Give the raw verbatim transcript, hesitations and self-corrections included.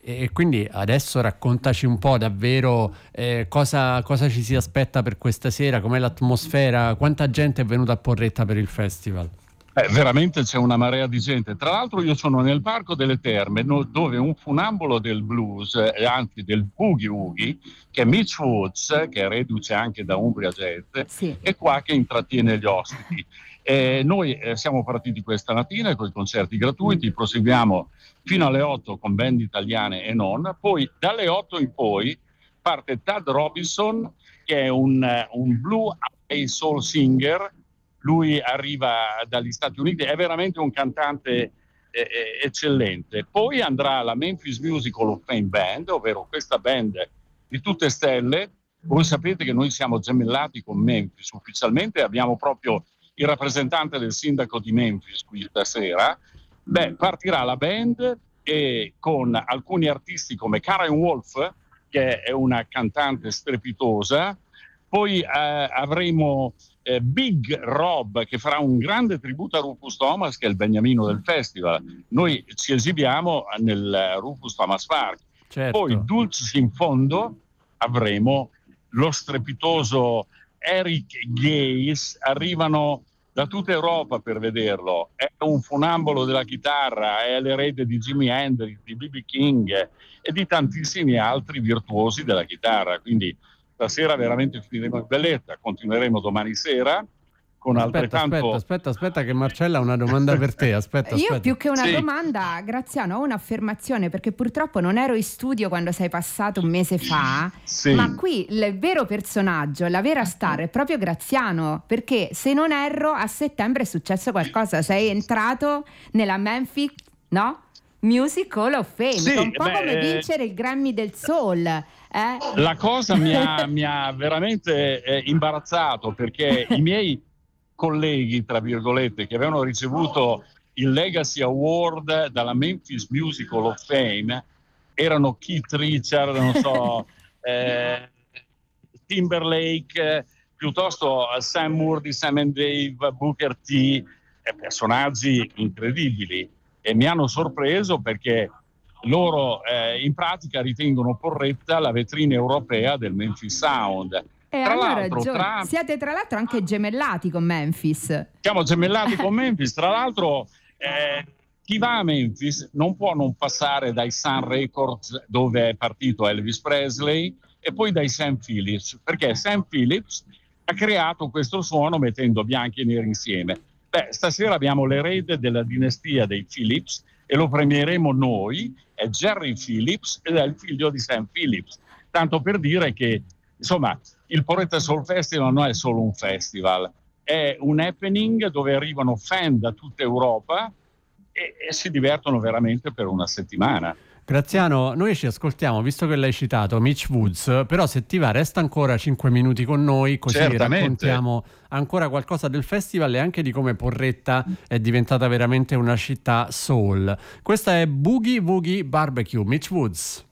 E quindi adesso raccontaci un po' davvero eh, cosa, cosa ci si aspetta per questa sera, com'è l'atmosfera, quanta gente è venuta a Porretta per il festival? Eh, veramente c'è una marea di gente. Tra l'altro io sono nel Parco delle Terme, no, dove un funambolo del blues, eh, anzi del boogie woogie, che è Mitch Woods, che è reduce anche da Umbria Jazz, sì. è qua che intrattiene gli ospiti. Eh, noi eh, siamo partiti questa mattina con i concerti gratuiti, proseguiamo fino alle otto con band italiane e non, poi dalle otto in poi parte Tad Robinson, che è un, un blue and soul singer. Lui arriva dagli Stati Uniti, è veramente un cantante eh, eccellente. Poi andrà alla Memphis Musical of Fame Band, ovvero questa band di tutte stelle. Voi sapete che noi siamo gemellati con Memphis ufficialmente, abbiamo proprio il rappresentante del sindaco di Memphis qui stasera. Beh, partirà la band e con alcuni artisti come Karen Wolf, che è una cantante strepitosa. Poi eh, avremo eh, Big Rob, che farà un grande tributo a Rufus Thomas, che è il beniamino del festival. Noi ci esibiamo nel Rufus Thomas Park. Certo. Poi Dulcis in fondo avremo lo strepitoso Eric Gaze. Arrivano da tutta Europa per vederlo. È un funambolo della chitarra, è l'erede di Jimi Hendrix, di B B King e di tantissimi altri virtuosi della chitarra. Quindi stasera veramente finiremo in bellezza, continueremo domani sera con aspetta, altrettanto... Aspetta, aspetta, aspetta che Marcella ha una domanda per te, aspetta, aspetta. Io più che una Sì. domanda, Graziano, ho un'affermazione, perché purtroppo non ero in studio quando sei passato un mese fa, Sì. ma qui il vero personaggio, la vera star è proprio Graziano, perché se non erro a settembre è successo qualcosa, sei entrato nella Memphis, no? Music Hall of Fame, Sì, che è un po' beh, come vincere il Grammy del Soul. Eh? La cosa mi ha, mi ha veramente eh, imbarazzato, perché i miei colleghi, tra virgolette, che avevano ricevuto il Legacy Award dalla Memphis Musical of Fame erano Keith Richards, non so, eh, Timberlake, eh, piuttosto Sam Moore di Sam and Dave, Booker T, eh, personaggi incredibili, e mi hanno sorpreso perché loro eh, in pratica ritengono Porretta la vetrina europea del Memphis Sound. E Tra hanno l'altro, ragione. tra... Siete tra l'altro anche gemellati con Memphis. siamo gemellati con Memphis. Tra l'altro, eh, chi va a Memphis non può non passare dai Sun Records, dove è partito Elvis Presley, e poi dai Sam Phillips, perché Sam Phillips ha creato questo suono mettendo bianchi e neri insieme. Beh, stasera abbiamo l'erede della dinastia dei Phillips e lo premieremo noi, è Jerry Phillips ed è il figlio di Sam Phillips. Tanto per dire che, insomma, il Porretta Soul Festival non è solo un festival, è un happening dove arrivano fan da tutta Europa e, e si divertono veramente per una settimana. Graziano, noi ci ascoltiamo, visto che l'hai citato, Mitch Woods, però se ti va resta ancora cinque minuti con noi, così Certamente. raccontiamo ancora qualcosa del festival e anche di come Porretta è diventata veramente una città soul. Questa è Boogie Woogie Barbecue, Mitch Woods.